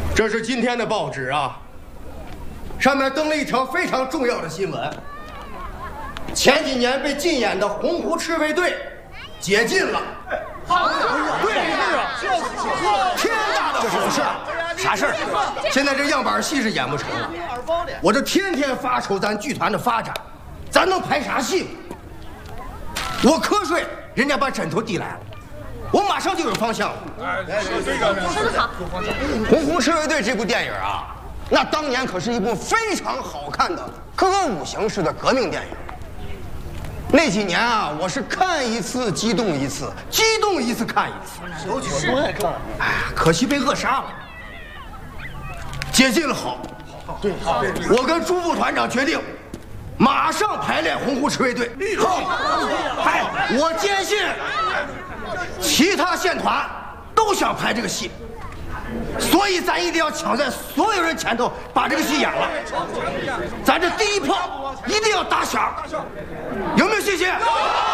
这是今天的报纸啊，上面登了一条非常重要的新闻。前几年被禁演的洪湖赤卫队解禁了。对，是啊，天大的好事！啥事儿？现在这样板戏是演不成了，我这天天发愁咱剧团的发展，咱能拍啥戏？我瞌睡，人家把枕头递来了。我马上就有方向了。 说得好。 《洪湖赤卫队》这部电影啊，那当年可是一部非常好看的歌舞形式的革命电影。那几年啊，我是看一次激动一次，激动一次看一次。 我也看。 哎呀，可惜被扼杀了。解禁了好，对，好。我跟朱部团长决定，马上排练《洪湖赤卫队》。好，哎，我坚信。其他县团都想拍这个戏，所以咱一定要抢在所有人前头把这个戏演了。咱这第一炮一定要打响，有没有信心？